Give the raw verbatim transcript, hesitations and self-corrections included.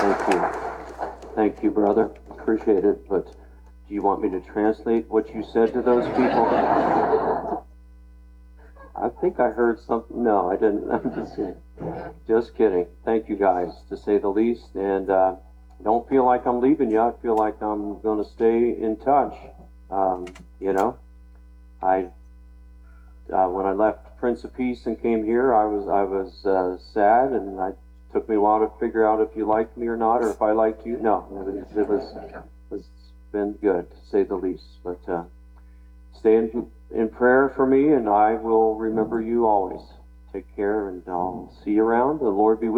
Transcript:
Thank you. Thank you, brother. Appreciate it. But do you want me to translate what you said to those people? I think I heard something. No, I didn't. I'm just kidding. Just kidding. Thank you guys, to say the least. And uh, don't feel like I'm leaving you. I feel like I'm going to stay in touch. Um, you know, I uh, when I left Prince of Peace and came here, I was I was uh, sad, and it took me a while to figure out if you liked me or not, or if I liked you. No, it was it was it's been good, to say the least. But uh, stay in in prayer for me, and I will remember you always. Take care, and I'll see you around. The Lord be with you.